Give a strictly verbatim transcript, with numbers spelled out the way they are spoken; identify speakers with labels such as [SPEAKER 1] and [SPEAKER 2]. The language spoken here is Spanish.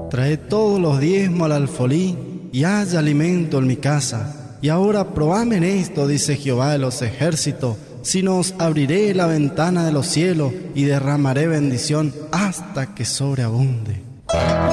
[SPEAKER 1] trae todos los diezmos al alfolí, y haya alimento en mi casa. Y ahora probadme en esto, dice Jehová de los ejércitos, si no os abriré la ventana de los cielos y derramaré bendición hasta que sobreabunde.